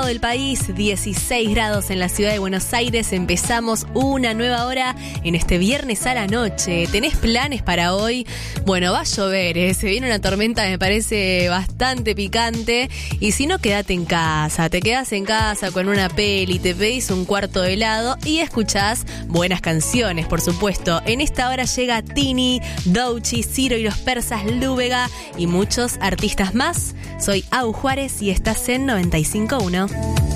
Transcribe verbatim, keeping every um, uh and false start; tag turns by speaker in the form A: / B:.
A: todo el país, dieciséis grados en la ciudad de Buenos Aires. Empezamos una nueva hora en este viernes a la noche. ¿Tenés planes para hoy? Bueno, va a llover, ¿eh? Se viene una tormenta, me parece bastante picante. Y si no, quédate en casa. Te quedás en casa con una peli, te pedís un cuarto de helado y escuchás buenas canciones, por supuesto. En esta hora llega Tini, Douchi, Ciro y los Persas, Lúbega y muchos artistas más. Soy Au Juárez y estás en noventa y cinco punto uno.